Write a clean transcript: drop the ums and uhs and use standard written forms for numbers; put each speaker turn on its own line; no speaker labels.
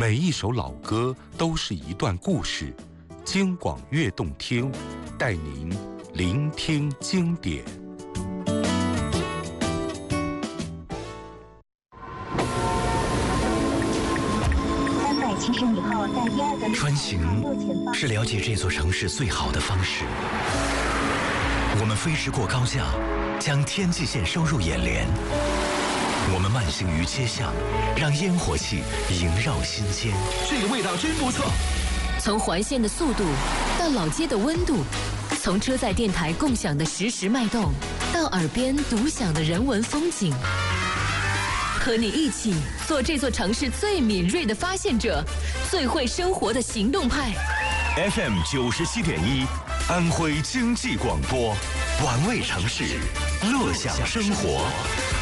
每一首老歌都是一段故事，京广粤动听，带您聆听经典。
370米后，在第二个
穿行是了解这座城市最好的方式。我们飞驰过高架，将天际线收入眼帘。我们慢行于街巷，让烟火气萦绕心间。
这个味道真不错。
从环线的速度到老街的温度，从车载电台共享的实时脉动，到耳边独享的人文风景。和你一起做这座城市最敏锐的发现者，最会生活的行动派。
FM 97.1，安徽经济广播，玩味城市，乐享生活。